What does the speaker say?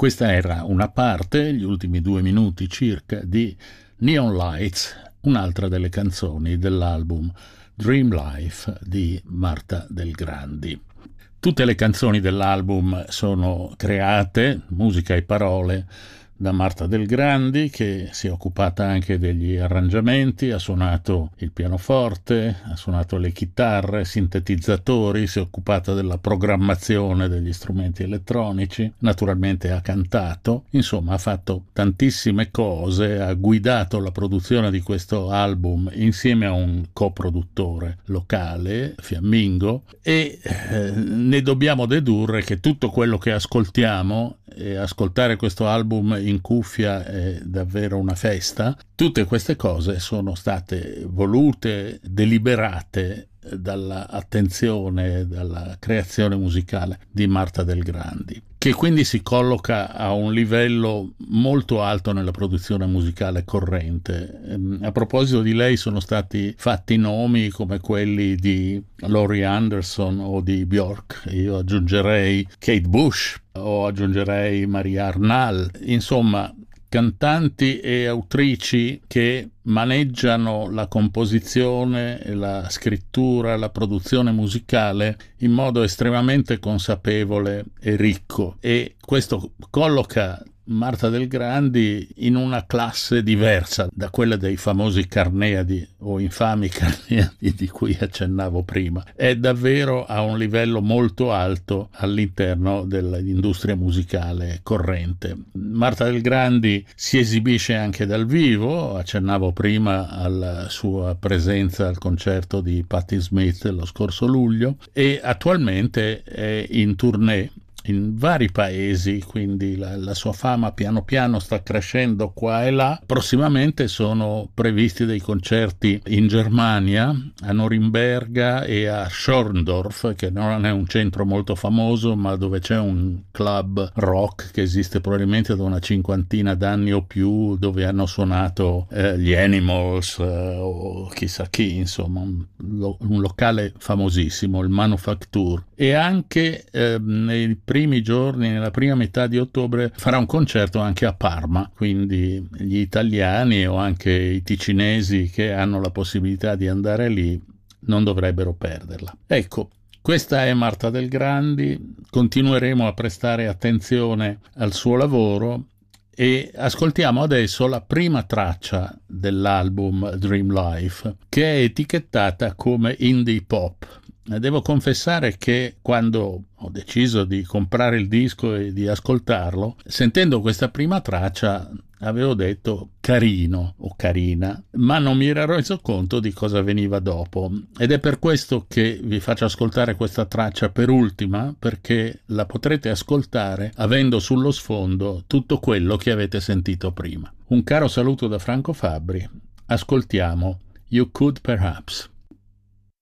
Questa era una parte, gli ultimi 2 minuti circa, di Neon Lights, un'altra delle canzoni dell'album Dream Life di Marta Del Grandi. Tutte le canzoni dell'album sono create, musica e parole, da Marta Del Grandi, che si è occupata anche degli arrangiamenti, ha suonato il pianoforte, ha suonato le chitarre, sintetizzatori, si è occupata della programmazione degli strumenti elettronici, naturalmente ha cantato, insomma ha fatto tantissime cose, ha guidato la produzione di questo album insieme a un coproduttore locale, Fiammingo, e ne dobbiamo dedurre che tutto quello che ascoltiamo, e ascoltare questo album in cuffia è davvero una festa, tutte queste cose sono state volute, deliberate dalla attenzione, dalla creazione musicale di Marta Del Grandi, che quindi si colloca a un livello molto alto nella produzione musicale corrente. A proposito di lei sono stati fatti nomi come quelli di Laurie Anderson o di Björk, io aggiungerei Kate Bush o aggiungerei Maria Arnal, insomma cantanti e autrici che maneggiano la composizione, la scrittura, la produzione musicale in modo estremamente consapevole e ricco, e questo colloca Marta Del Grandi in una classe diversa da quella dei famosi Carneadi o infami Carneadi di cui accennavo prima. È davvero a un livello molto alto all'interno dell'industria musicale corrente. Marta Del Grandi si esibisce anche dal vivo, accennavo prima alla sua presenza al concerto di Patti Smith lo scorso luglio, e attualmente è in tournée in vari paesi, quindi la sua fama piano piano sta crescendo qua e là. Prossimamente sono previsti dei concerti in Germania, a Norimberga e a Schorndorf, che non è un centro molto famoso, ma dove c'è un club rock che esiste probabilmente da una 50 d'anni o più, dove hanno suonato gli Animals o chissà chi, insomma un locale famosissimo, il Manufacture. E anche nei primi giorni, nella prima metà di ottobre, farà un concerto anche a Parma, quindi gli italiani o anche i ticinesi che hanno la possibilità di andare lì non dovrebbero perderla. Ecco, questa è Marta Del Grandi, continueremo a prestare attenzione al suo lavoro e ascoltiamo adesso la prima traccia dell'album Dream Life, che è etichettata come indie pop. Devo confessare che quando ho deciso di comprare il disco e di ascoltarlo, sentendo questa prima traccia avevo detto carino o carina, ma non mi ero reso conto di cosa veniva dopo, ed è per questo che vi faccio ascoltare questa traccia per ultima, perché la potrete ascoltare avendo sullo sfondo tutto quello che avete sentito prima. Un caro saluto da Franco Fabbri, ascoltiamo You Could Perhaps.